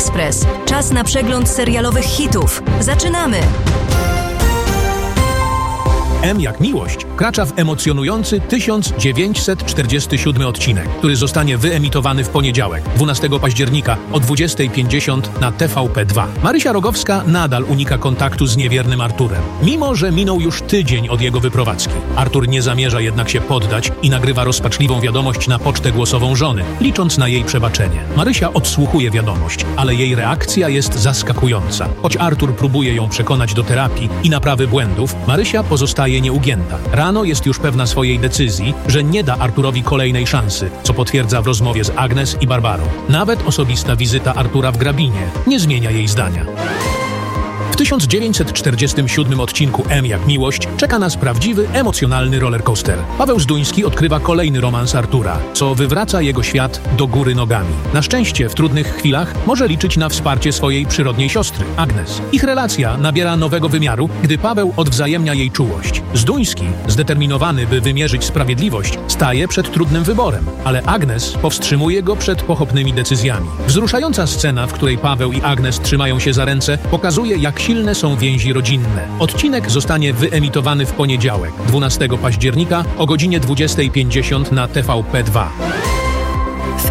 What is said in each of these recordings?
Express. Czas na przegląd serialowych hitów. Zaczynamy! M jak miłość wkracza w emocjonujący 1947 odcinek, który zostanie wyemitowany w poniedziałek, 12 października o 20:50 na TVP2. Marysia Rogowska nadal unika kontaktu z niewiernym Arturem, mimo że minął już tydzień od jego wyprowadzki. Artur nie zamierza jednak się poddać i nagrywa rozpaczliwą wiadomość na pocztę głosową żony, licząc na jej przebaczenie. Marysia odsłuchuje wiadomość, ale jej reakcja jest zaskakująca. Choć Artur próbuje ją przekonać do terapii i naprawy błędów, Marysia pozostaje nieugięta. Rano jest już pewna swojej decyzji, że nie da Arturowi kolejnej szansy, co potwierdza w rozmowie z Agnes i Barbarą. Nawet osobista wizyta Artura w Grabinie nie zmienia jej zdania. W 1947 odcinku M jak miłość czeka nas prawdziwy, emocjonalny rollercoaster. Paweł Zduński odkrywa kolejny romans Artura, co wywraca jego świat do góry nogami. Na szczęście w trudnych chwilach może liczyć na wsparcie swojej przyrodniej siostry, Agnes. Ich relacja nabiera nowego wymiaru, gdy Paweł odwzajemnia jej czułość. Zduński, zdeterminowany, by wymierzyć sprawiedliwość, staje przed trudnym wyborem, ale Agnes powstrzymuje go przed pochopnymi decyzjami. Wzruszająca scena, w której Paweł i Agnes trzymają się za ręce, pokazuje, jak silne są więzi rodzinne. Odcinek zostanie wyemitowany w poniedziałek, 12 października o godzinie 20:50 na TVP2. W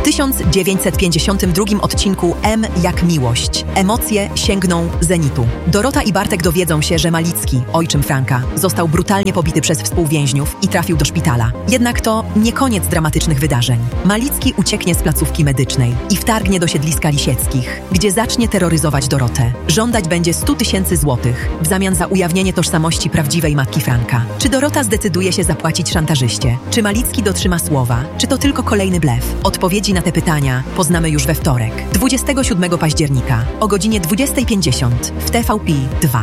1952 odcinku M jak miłość. Emocje sięgną zenitu. Dorota i Bartek dowiedzą się, że Malicki, ojczym Franka, został brutalnie pobity przez współwięźniów i trafił do szpitala. Jednak to nie koniec dramatycznych wydarzeń. Malicki ucieknie z placówki medycznej i wtargnie do siedliska Lisieckich, gdzie zacznie terroryzować Dorotę. Żądać będzie 100 000 złotych w zamian za ujawnienie tożsamości prawdziwej matki Franka. Czy Dorota zdecyduje się zapłacić szantażyście? Czy Malicki dotrzyma słowa? Czy to tylko kolejny blef? Odpowiedzi na te pytania poznamy już we wtorek, 27 października o godzinie 20:50 w TVP2.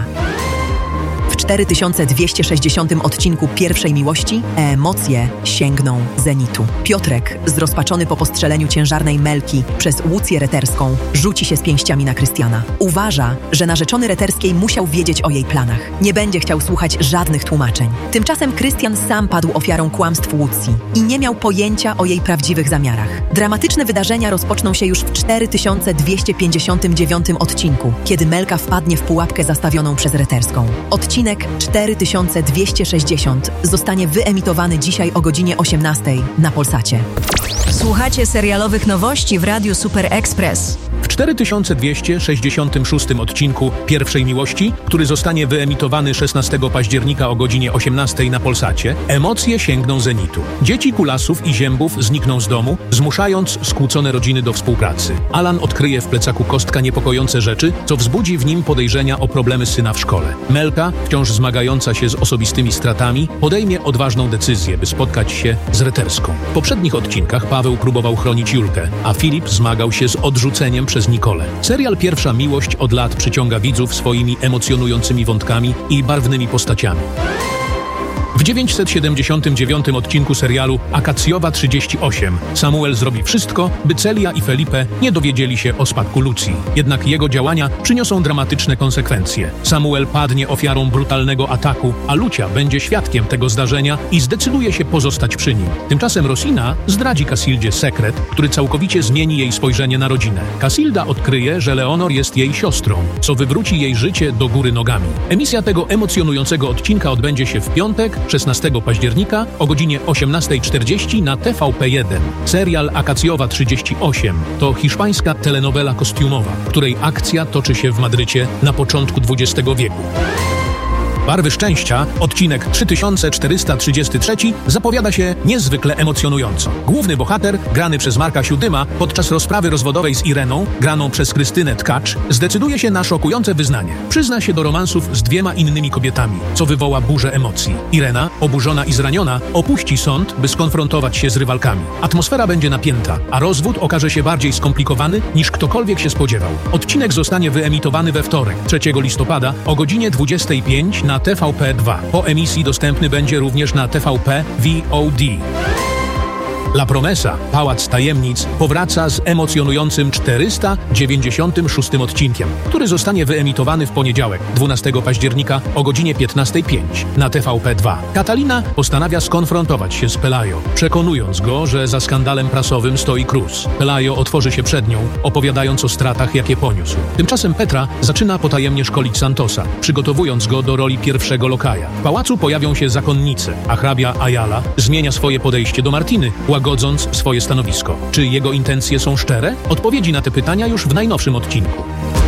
W 4260 odcinku Pierwszej miłości emocje sięgną zenitu. Piotrek, zrozpaczony po postrzeleniu ciężarnej Melki przez Łucję Reterską, rzuci się z pięściami na Krystiana. Uważa, że narzeczony Reterskiej musiał wiedzieć o jej planach. Nie będzie chciał słuchać żadnych tłumaczeń. Tymczasem Krystian sam padł ofiarą kłamstw Łucji i nie miał pojęcia o jej prawdziwych zamiarach. Dramatyczne wydarzenia rozpoczną się już w 4259 odcinku, kiedy Melka wpadnie w pułapkę zastawioną przez Reterską. Odcinek 4260 zostanie wyemitowany dzisiaj o godzinie 18 na Polsacie. Słuchacie serialowych nowości w Radiu Super Express. W 4266 odcinku Pierwszej miłości, który zostanie wyemitowany 16 października o godzinie 18 na Polsacie, emocje sięgną zenitu. Dzieci Kulasów i Ziębów znikną z domu, zmuszając skłócone rodziny do współpracy. Alan odkryje w plecaku Kostka niepokojące rzeczy, co wzbudzi w nim podejrzenia o problemy syna w szkole. Melka, wciąż zmagająca się z osobistymi stratami, podejmie odważną decyzję, by spotkać się z Reterską. W poprzednich odcinkach Paweł próbował chronić Julkę, a Filip zmagał się z odrzuceniem przez Nikolę. Serial Pierwsza miłość od lat przyciąga widzów swoimi emocjonującymi wątkami i barwnymi postaciami. W 979 odcinku serialu Akacjowa 38 Samuel zrobi wszystko, by Celia i Felipe nie dowiedzieli się o spadku Lucji. Jednak jego działania przyniosą dramatyczne konsekwencje. Samuel padnie ofiarą brutalnego ataku, a Lucia będzie świadkiem tego zdarzenia i zdecyduje się pozostać przy nim. Tymczasem Rosina zdradzi Casildzie sekret, który całkowicie zmieni jej spojrzenie na rodzinę. Casilda odkryje, że Leonor jest jej siostrą, co wywróci jej życie do góry nogami. Emisja tego emocjonującego odcinka odbędzie się w piątek, 16 października o godzinie 18:40 na TVP1. Serial Akacjowa 38 to hiszpańska telenowela kostiumowa, której akcja toczy się w Madrycie na początku XX wieku. Barwy szczęścia, odcinek 3433, zapowiada się niezwykle emocjonująco. Główny bohater, grany przez Marka Siódyma, podczas rozprawy rozwodowej z Ireną, graną przez Krystynę Tkacz, zdecyduje się na szokujące wyznanie. Przyzna się do romansów z 2 innymi kobietami, co wywoła burzę emocji. Irena, oburzona i zraniona, opuści sąd, by skonfrontować się z rywalkami. Atmosfera będzie napięta, a rozwód okaże się bardziej skomplikowany, niż ktokolwiek się spodziewał. Odcinek zostanie wyemitowany we wtorek, 3 listopada o godzinie 25 na TVP2. Po emisji dostępny będzie również na TVP VOD. La Promesa, Pałac Tajemnic, powraca z emocjonującym 496 odcinkiem, który zostanie wyemitowany w poniedziałek, 12 października o godzinie 15:05 na TVP2. Catalina postanawia skonfrontować się z Pelayo, przekonując go, że za skandalem prasowym stoi Cruz. Pelayo otworzy się przed nią, opowiadając o stratach, jakie poniósł. Tymczasem Petra zaczyna potajemnie szkolić Santosa, przygotowując go do roli pierwszego lokaja. W pałacu pojawią się zakonnice, a hrabia Ayala zmienia swoje podejście do Martiny, łagodząc swoje stanowisko. Czy jego intencje są szczere? Odpowiedzi na te pytania już w najnowszym odcinku.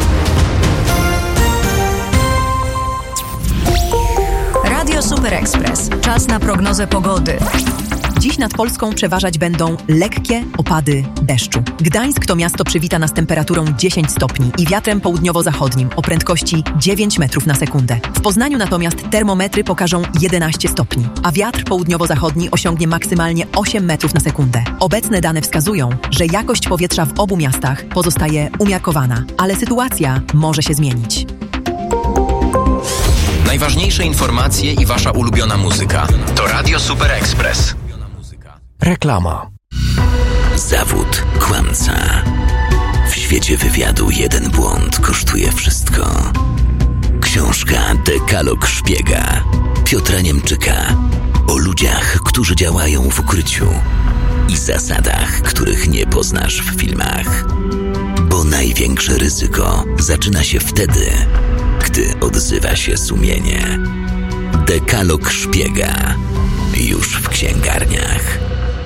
Radio Super Express. Czas na prognozę pogody. Dziś nad Polską przeważać będą lekkie opady deszczu. Gdańsk to miasto przywita nas temperaturą 10 stopni i wiatrem południowo-zachodnim o prędkości 9 metrów na sekundę. W Poznaniu natomiast termometry pokażą 11 stopni, a wiatr południowo-zachodni osiągnie maksymalnie 8 metrów na sekundę. Obecne dane wskazują, że jakość powietrza w obu miastach pozostaje umiarkowana, ale sytuacja może się zmienić. Najważniejsze informacje i wasza ulubiona muzyka to Radio Super Express. Reklama. Zawód kłamca. W świecie wywiadu jeden błąd kosztuje wszystko. Książka Dekalog Szpiega Piotra Niemczyka o ludziach, którzy działają w ukryciu i zasadach, których nie poznasz w filmach. Bo największe ryzyko zaczyna się wtedy, gdy odzywa się sumienie. Dekalog Szpiega już w księgarniach.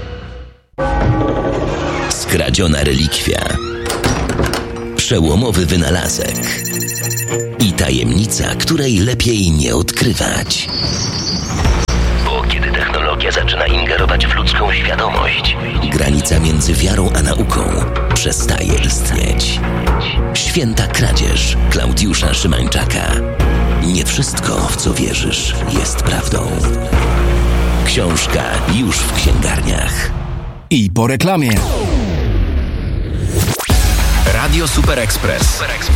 Skradziona relikwia, przełomowy wynalazek i tajemnica, której lepiej nie odkrywać. Bo kiedy technologia zaczyna ingerować w ludzką świadomość, granica między wiarą a nauką przestaje istnieć. Święta kradzież Klaudiusza Szymańczaka. Nie wszystko, w co wierzysz, jest prawdą. Książka już w księgarniach. I po reklamie. Radio Super Express.